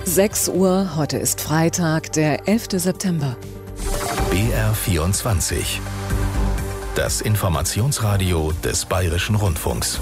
6 Uhr, heute ist Freitag, der 11. September. BR24. Das Informationsradio des Bayerischen Rundfunks.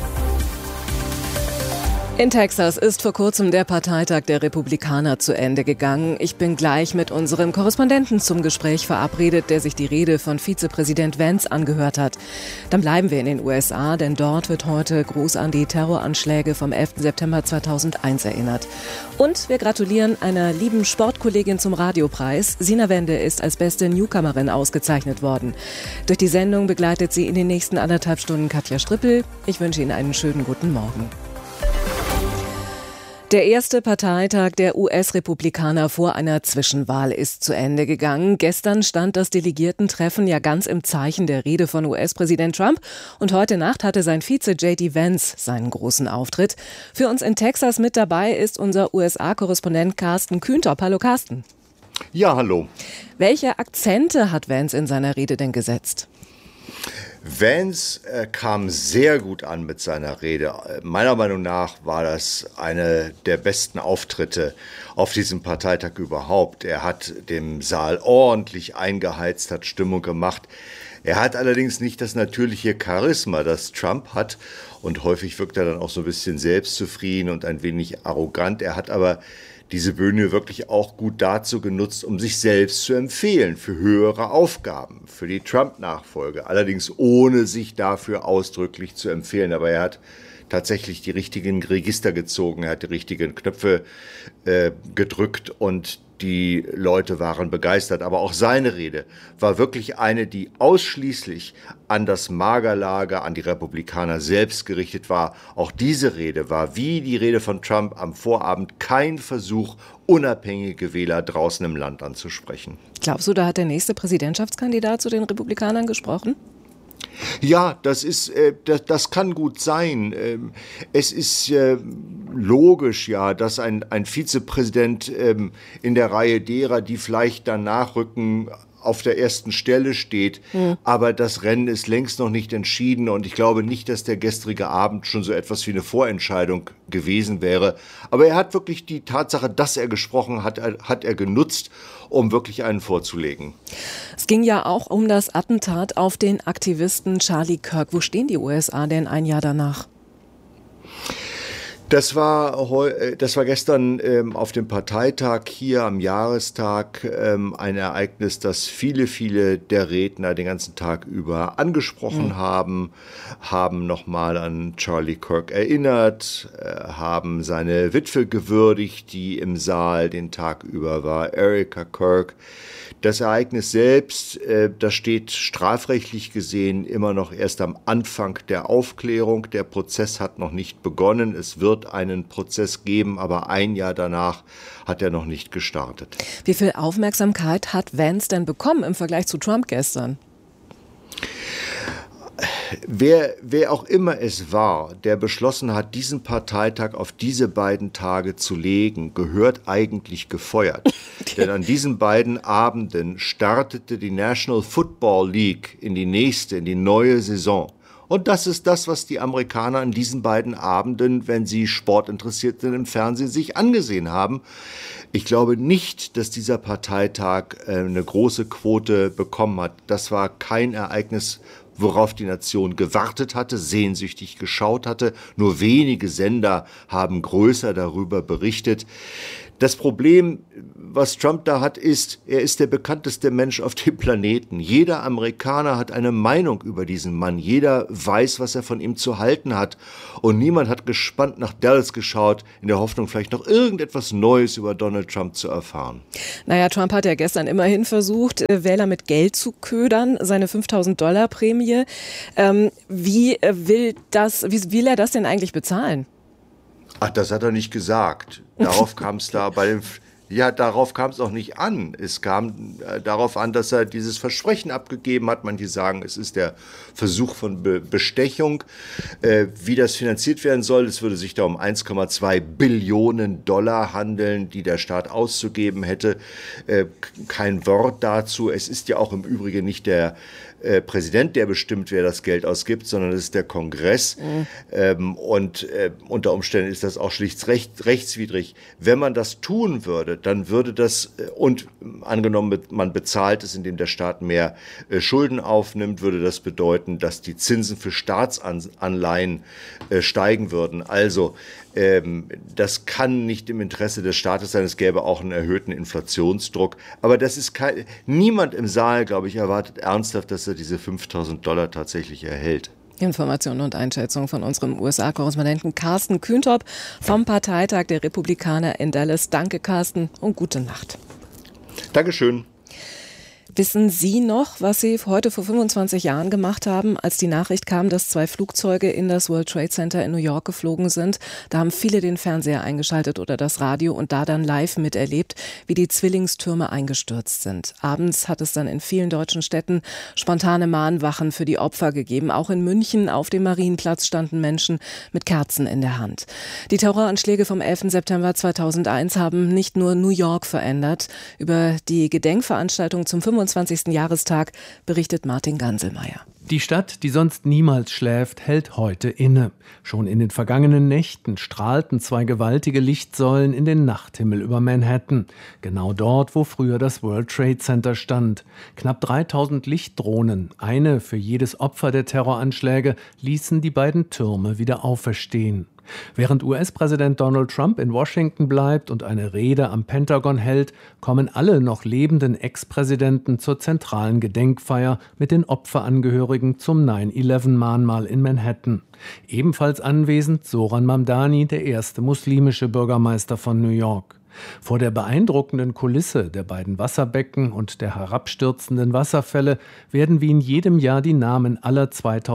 In Texas ist vor kurzem der Parteitag der Republikaner zu Ende gegangen. Ich bin gleich mit unserem Korrespondenten zum Gespräch verabredet, der sich die Rede von Vizepräsident Vance angehört hat. Dann bleiben wir in den USA, denn dort wird heute groß an die Terroranschläge vom 11. September 2001 erinnert. Und wir gratulieren einer lieben Sportkollegin zum Radiopreis. Sina Wende ist als beste Newcomerin ausgezeichnet worden. Durch die Sendung begleitet sie in den nächsten 1,5 Stunden Katja Strippel. Ich wünsche Ihnen einen schönen guten Morgen. Der erste Parteitag der US-Republikaner vor einer Zwischenwahl ist zu Ende gegangen. Gestern stand das Delegiertentreffen ja ganz im Zeichen der Rede von US-Präsident Trump. Und heute Nacht hatte sein Vize J.D. Vance seinen großen Auftritt. Für uns in Texas mit dabei ist unser USA-Korrespondent Carsten Kühntop. Hallo Carsten. Ja, hallo. Welche Akzente hat Vance in seiner Rede denn gesetzt? Vance kam sehr gut an mit seiner Rede. Meiner Meinung nach war das eine der besten Auftritte auf diesem Parteitag überhaupt. Er hat dem Saal ordentlich eingeheizt, hat Stimmung gemacht. Er hat allerdings nicht das natürliche Charisma, das Trump hat. Und häufig wirkt er dann auch so ein bisschen selbstzufrieden und ein wenig arrogant. Er hat aber diese Bühne wirklich auch gut dazu genutzt, um sich selbst zu empfehlen für höhere Aufgaben, für die Trump-Nachfolge. Allerdings ohne sich dafür ausdrücklich zu empfehlen. Aber er hat tatsächlich die richtigen Register gezogen, er hat die richtigen Knöpfe gedrückt und die Leute waren begeistert. Aber auch seine Rede war wirklich eine, die ausschließlich an das Magerlager, an die Republikaner selbst gerichtet war. Auch diese Rede war, wie die Rede von Trump am Vorabend, kein Versuch, unabhängige Wähler draußen im Land anzusprechen. Glaubst du, da hat der nächste Präsidentschaftskandidat zu den Republikanern gesprochen? Ja, das kann gut sein. Es ist logisch, ja, dass ein Vizepräsident in der Reihe derer, die vielleicht danach rücken, auf der ersten Stelle steht. Aber das Rennen ist längst noch nicht entschieden und ich glaube nicht, dass der gestrige Abend schon so etwas wie eine Vorentscheidung gewesen wäre. Aber er hat wirklich die Tatsache, dass er gesprochen hat, hat er genutzt, um wirklich einen vorzulegen. Es ging ja auch um das Attentat auf den Aktivisten Charlie Kirk. Wo stehen die USA denn ein Jahr danach? Das war gestern auf dem Parteitag hier am Jahrestag ein Ereignis, das viele der Redner den ganzen Tag über angesprochen haben nochmal an Charlie Kirk erinnert, haben seine Witwe gewürdigt, die im Saal den Tag über war, Erika Kirk. Das Ereignis selbst, das steht strafrechtlich gesehen immer noch erst am Anfang der Aufklärung. Der Prozess hat noch nicht begonnen. Es wird einen Prozess geben, aber ein Jahr danach hat er noch nicht gestartet. Wie viel Aufmerksamkeit hat Vance denn bekommen im Vergleich zu Trump gestern? Wer auch immer es war, der beschlossen hat, diesen Parteitag auf diese beiden Tage zu legen, gehört eigentlich gefeuert. Denn an diesen beiden Abenden startete die National Football League in die neue Saison. Und das ist das, was die Amerikaner an diesen beiden Abenden, wenn sie sportinteressiert sind, im Fernsehen sich angesehen haben. Ich glaube nicht, dass dieser Parteitag eine große Quote bekommen hat. Das war kein Ereignis, worauf die Nation gewartet hatte, sehnsüchtig geschaut hatte. Nur wenige Sender haben größer darüber berichtet. Das Problem, was Trump da hat, ist, er ist der bekannteste Mensch auf dem Planeten. Jeder Amerikaner hat eine Meinung über diesen Mann. Jeder weiß, was er von ihm zu halten hat. Und niemand hat gespannt nach Dallas geschaut, in der Hoffnung, vielleicht noch irgendetwas Neues über Donald Trump zu erfahren. Naja, Trump hat ja gestern immerhin versucht, Wähler mit Geld zu ködern, seine $5.000-Prämie. Wie will er das denn eigentlich bezahlen? Ach, das hat er nicht gesagt. Darauf kam es darauf kam es auch nicht an. Es kam darauf an, dass er dieses Versprechen abgegeben hat. Manche sagen, es ist der Versuch von Bestechung. Wie das finanziert werden soll, es würde sich da um 1,2 Billionen Dollar handeln, die der Staat auszugeben hätte. Kein Wort dazu. Es ist ja auch im Übrigen nicht der Präsident, der bestimmt, wer das Geld ausgibt, sondern es ist der Kongress. Und unter Umständen ist das auch schlicht rechtswidrig. Wenn man das tun würde, dann würde das, und angenommen, man bezahlt es, indem der Staat mehr Schulden aufnimmt, würde das bedeuten, dass die Zinsen für Staatsanleihen steigen würden. Also das kann nicht im Interesse des Staates sein. Es gäbe auch einen erhöhten Inflationsdruck. Aber das ist niemand im Saal, glaube ich, erwartet ernsthaft, dass er diese $5.000 tatsächlich erhält. Informationen und Einschätzung von unserem USA-Korrespondenten Carsten Kühntop vom Parteitag der Republikaner in Dallas. Danke, Carsten, und gute Nacht. Dankeschön. Wissen Sie noch, was Sie heute vor 25 Jahren gemacht haben, als die Nachricht kam, dass 2 Flugzeuge in das World Trade Center in New York geflogen sind? Da haben viele den Fernseher eingeschaltet oder das Radio und da dann live miterlebt, wie die Zwillingstürme eingestürzt sind. Abends hat es dann in vielen deutschen Städten spontane Mahnwachen für die Opfer gegeben. Auch in München auf dem Marienplatz standen Menschen mit Kerzen in der Hand. Die Terroranschläge vom 11. September 2001 haben nicht nur New York verändert. Über die Gedenkveranstaltung zum 25. Jahrestag berichtet Martin Ganselmeier. Die Stadt, die sonst niemals schläft, hält heute inne. Schon in den vergangenen Nächten strahlten 2 gewaltige Lichtsäulen in den Nachthimmel über Manhattan. Genau dort, wo früher das World Trade Center stand. Knapp 3000 Lichtdrohnen, eine für jedes Opfer der Terroranschläge, ließen die beiden Türme wieder auferstehen. Während US-Präsident Donald Trump in Washington bleibt und eine Rede am Pentagon hält, kommen alle noch lebenden Ex-Präsidenten zur zentralen Gedenkfeier mit den Opferangehörigen zum 9/11-Mahnmal in Manhattan. Ebenfalls anwesend Zoran Mamdani, der erste muslimische Bürgermeister von New York. Vor der beeindruckenden Kulisse der beiden Wasserbecken und der herabstürzenden Wasserfälle werden wie in jedem Jahr die Namen aller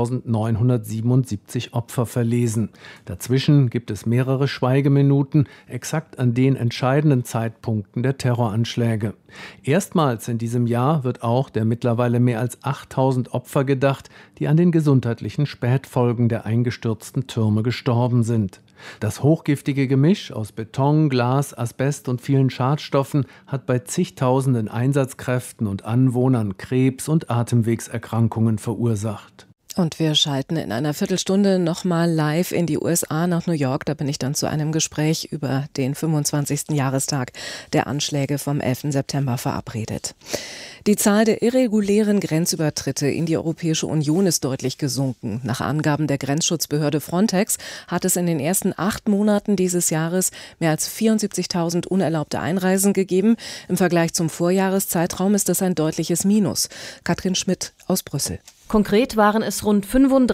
2977 Opfer verlesen. Dazwischen gibt es mehrere Schweigeminuten, exakt an den entscheidenden Zeitpunkten der Terroranschläge. Erstmals in diesem Jahr wird auch der mittlerweile mehr als 8000 Opfer gedacht, die an den gesundheitlichen Spätfolgen der eingestürzten Türme gestorben sind. Das hochgiftige Gemisch aus Beton, Glas, Asbest und vielen Schadstoffen hat bei zigtausenden Einsatzkräften und Anwohnern Krebs- und Atemwegserkrankungen verursacht. Und wir schalten in einer Viertelstunde nochmal live in die USA nach New York. Da bin ich dann zu einem Gespräch über den 25. Jahrestag der Anschläge vom 11. September verabredet. Die Zahl der irregulären Grenzübertritte in die Europäische Union ist deutlich gesunken. Nach Angaben der Grenzschutzbehörde Frontex hat es in den ersten 8 Monaten dieses Jahres mehr als 74.000 unerlaubte Einreisen gegeben. Im Vergleich zum Vorjahreszeitraum ist das ein deutliches Minus. Katrin Schmidt aus Brüssel. Konkret waren es rund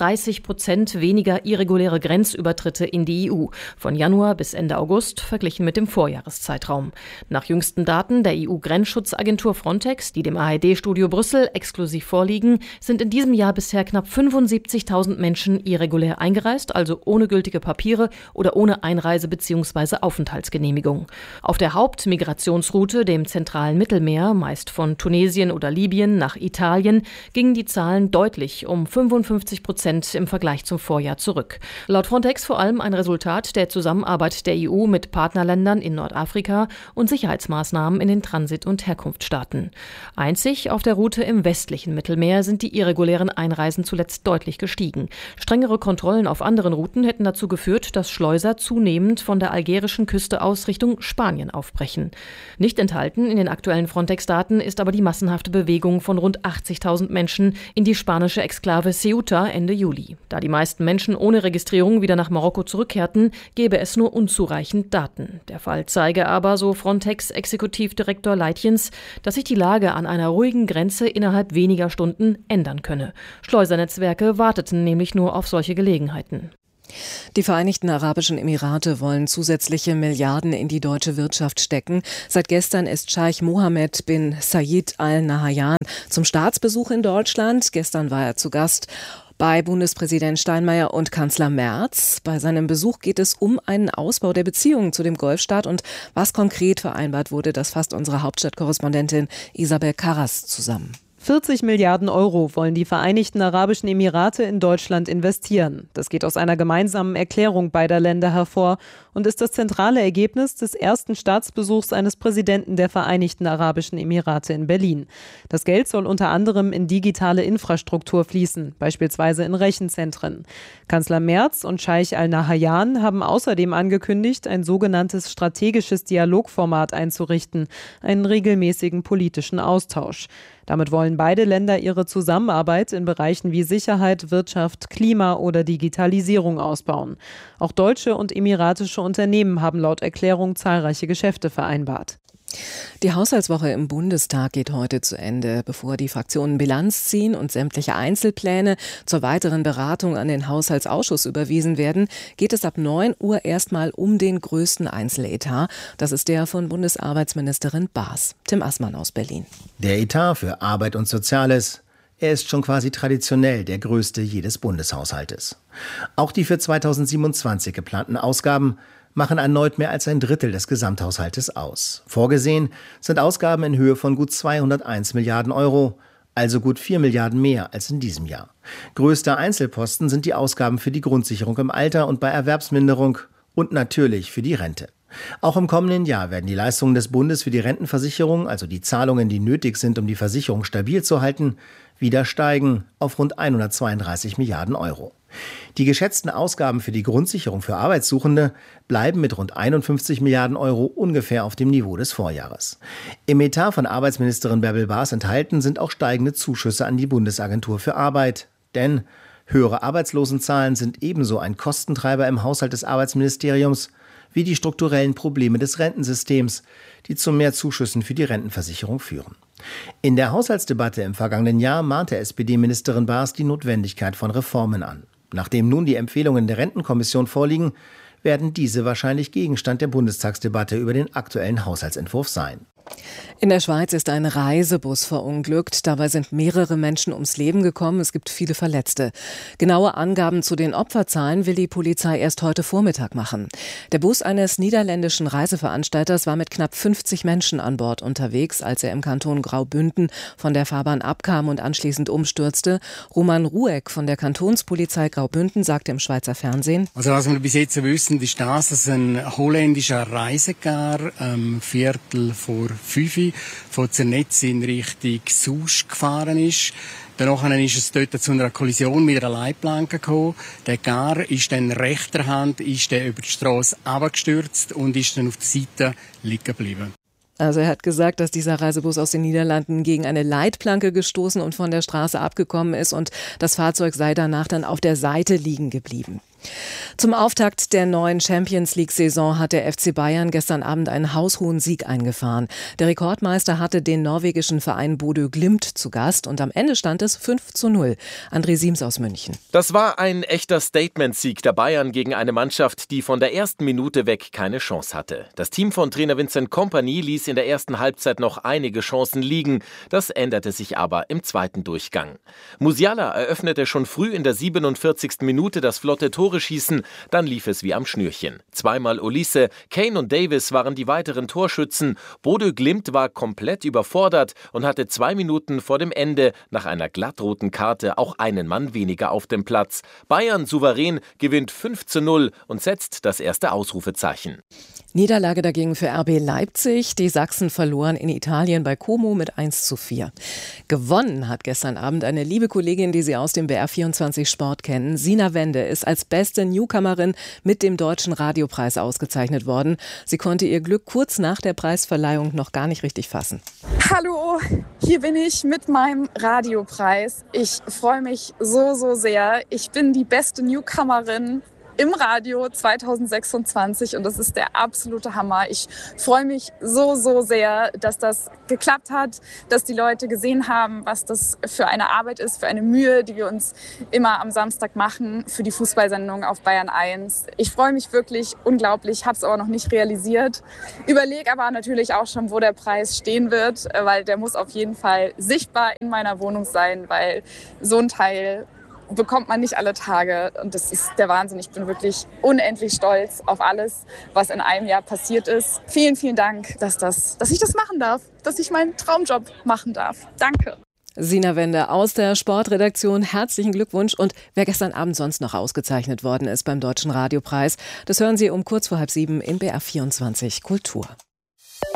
35% weniger irreguläre Grenzübertritte in die EU, von Januar bis Ende August verglichen mit dem Vorjahreszeitraum. Nach jüngsten Daten der EU-Grenzschutzagentur Frontex, die dem ARD-Studio Brüssel exklusiv vorliegen, sind in diesem Jahr bisher knapp 75.000 Menschen irregulär eingereist, also ohne gültige Papiere oder ohne Einreise- bzw. Aufenthaltsgenehmigung. Auf der Hauptmigrationsroute, dem zentralen Mittelmeer, meist von Tunesien oder Libyen nach Italien, gingen die Zahlen deutlich um 55% im Vergleich zum Vorjahr zurück. Laut Frontex vor allem ein Resultat der Zusammenarbeit der EU mit Partnerländern in Nordafrika und Sicherheitsmaßnahmen in den Transit- und Herkunftsstaaten. Einzig auf der Route im westlichen Mittelmeer sind die irregulären Einreisen zuletzt deutlich gestiegen. Strengere Kontrollen auf anderen Routen hätten dazu geführt, dass Schleuser zunehmend von der algerischen Küste aus Richtung Spanien aufbrechen. Nicht enthalten in den aktuellen Frontex-Daten ist aber die massenhafte Bewegung von rund 80.000 Menschen in die spanische Exklave Ceuta Ende Juli. Da die meisten Menschen ohne Registrierung wieder nach Marokko zurückkehrten, gäbe es nur unzureichend Daten. Der Fall zeige aber, so Frontex-Exekutivdirektor Leitjens, dass sich die Lage an einer ruhigen Grenze innerhalb weniger Stunden ändern könne. Schleusernetzwerke warteten nämlich nur auf solche Gelegenheiten. Die Vereinigten Arabischen Emirate wollen zusätzliche Milliarden in die deutsche Wirtschaft stecken. Seit gestern ist Scheich Mohammed bin Zayed Al Nahyan zum Staatsbesuch in Deutschland. Gestern war er zu Gast bei Bundespräsident Steinmeier und Kanzler Merz. Bei seinem Besuch geht es um einen Ausbau der Beziehungen zu dem Golfstaat und was konkret vereinbart wurde, das fasst unsere Hauptstadtkorrespondentin Isabel Karras zusammen. 40 Milliarden Euro wollen die Vereinigten Arabischen Emirate in Deutschland investieren. Das geht aus einer gemeinsamen Erklärung beider Länder hervor und ist das zentrale Ergebnis des ersten Staatsbesuchs eines Präsidenten der Vereinigten Arabischen Emirate in Berlin. Das Geld soll unter anderem in digitale Infrastruktur fließen, beispielsweise in Rechenzentren. Kanzler Merz und Scheich Al-Nahyan haben außerdem angekündigt, ein sogenanntes strategisches Dialogformat einzurichten, einen regelmäßigen politischen Austausch. Damit wollen beide Länder ihre Zusammenarbeit in Bereichen wie Sicherheit, Wirtschaft, Klima oder Digitalisierung ausbauen. Auch deutsche und emiratische Unternehmen haben laut Erklärung zahlreiche Geschäfte vereinbart. Die Haushaltswoche im Bundestag geht heute zu Ende. Bevor die Fraktionen Bilanz ziehen und sämtliche Einzelpläne zur weiteren Beratung an den Haushaltsausschuss überwiesen werden, geht es ab 9 Uhr erstmal um den größten Einzeletat. Das ist der von Bundesarbeitsministerin Baas. Tim Assmann aus Berlin. Der Etat für Arbeit und Soziales, er ist schon quasi traditionell der größte jedes Bundeshaushaltes. Auch die für 2027 geplanten Ausgaben machen erneut mehr als ein Drittel des Gesamthaushaltes aus. Vorgesehen sind Ausgaben in Höhe von gut 201 Milliarden Euro, also gut 4 Milliarden mehr als in diesem Jahr. Größter Einzelposten sind die Ausgaben für die Grundsicherung im Alter und bei Erwerbsminderung und natürlich für die Rente. Auch im kommenden Jahr werden die Leistungen des Bundes für die Rentenversicherung, also die Zahlungen, die nötig sind, um die Versicherung stabil zu halten, wieder steigen auf rund 132 Milliarden Euro. Die geschätzten Ausgaben für die Grundsicherung für Arbeitssuchende bleiben mit rund 51 Milliarden Euro ungefähr auf dem Niveau des Vorjahres. Im Etat von Arbeitsministerin Bärbel Baas enthalten sind auch steigende Zuschüsse an die Bundesagentur für Arbeit. Denn höhere Arbeitslosenzahlen sind ebenso ein Kostentreiber im Haushalt des Arbeitsministeriums wie die strukturellen Probleme des Rentensystems, die zu mehr Zuschüssen für die Rentenversicherung führen. In der Haushaltsdebatte im vergangenen Jahr mahnte SPD-Ministerin Baas die Notwendigkeit von Reformen an. Nachdem nun die Empfehlungen der Rentenkommission vorliegen, werden diese wahrscheinlich Gegenstand der Bundestagsdebatte über den aktuellen Haushaltsentwurf sein. In der Schweiz ist ein Reisebus verunglückt. Dabei sind mehrere Menschen ums Leben gekommen. Es gibt viele Verletzte. Genaue Angaben zu den Opferzahlen will die Polizei erst heute Vormittag machen. Der Bus eines niederländischen Reiseveranstalters war mit knapp 50 Menschen an Bord unterwegs, als er im Kanton Graubünden von der Fahrbahn abkam und anschließend umstürzte. Roman Rueck von der Kantonspolizei Graubünden sagte im Schweizer Fernsehen: Also was wir bis jetzt wissen, ist das, dass ein holländischer Reisegar Viertel vor 5 von Zernetz in Richtung Sousch gefahren ist. Danach ist es dort zu einer Kollision mit einer Leitplanke gekommen. Der Gar ist dann rechter Hand über die Strasse runtergestürzt und ist dann auf der Seite liegen geblieben. Also er hat gesagt, dass dieser Reisebus aus den Niederlanden gegen eine Leitplanke gestoßen und von der Straße abgekommen ist und das Fahrzeug sei danach dann auf der Seite liegen geblieben. Zum Auftakt der neuen Champions-League-Saison hat der FC Bayern gestern Abend einen haushohen Sieg eingefahren. Der Rekordmeister hatte den norwegischen Verein Bodø Glimt zu Gast und am Ende stand es 5:0. André Siems aus München. Das war ein echter Statement-Sieg der Bayern gegen eine Mannschaft, die von der ersten Minute weg keine Chance hatte. Das Team von Trainer Vincent Kompany ließ in der ersten Halbzeit noch einige Chancen liegen. Das änderte sich aber im zweiten Durchgang. Musiala eröffnete schon früh in der 47. Minute das flotte Tore-Schießen, dann lief es wie am Schnürchen. Zweimal Olise, Kane und Davis waren die weiteren Torschützen. Bodø Glimt war komplett überfordert und hatte 2 Minuten vor dem Ende nach einer glattroten Karte auch einen Mann weniger auf dem Platz. Bayern souverän gewinnt 5:0 und setzt das erste Ausrufezeichen. Niederlage dagegen für RB Leipzig. Die Sachsen verloren in Italien bei Como mit 1:4. Gewonnen hat gestern Abend eine liebe Kollegin, die Sie aus dem BR24 Sport kennen. Sina Wende ist als beste Newcomerin mit dem Deutschen Radiopreis ausgezeichnet worden. Sie konnte ihr Glück kurz nach der Preisverleihung noch gar nicht richtig fassen. Hallo, hier bin ich mit meinem Radiopreis. Ich freue mich so sehr. Ich bin die beste Newcomerin im Radio 2026 und das ist der absolute Hammer. Ich freue mich so sehr, dass das geklappt hat, dass die Leute gesehen haben, was das für eine Arbeit ist, für eine Mühe, die wir uns immer am Samstag machen für die Fußballsendung auf Bayern 1. Ich freue mich wirklich unglaublich, habe es aber noch nicht realisiert. Überlege aber natürlich auch schon, wo der Preis stehen wird, weil der muss auf jeden Fall sichtbar in meiner Wohnung sein, weil so ein Teil bekommt man nicht alle Tage und das ist der Wahnsinn. Ich bin wirklich unendlich stolz auf alles, was in einem Jahr passiert ist. Vielen Dank, dass ich das machen darf, dass ich meinen Traumjob machen darf. Danke. Sina Wende aus der Sportredaktion, herzlichen Glückwunsch. Und wer gestern Abend sonst noch ausgezeichnet worden ist beim Deutschen Radiopreis, das hören Sie um kurz vor 6:30 in BR24 Kultur.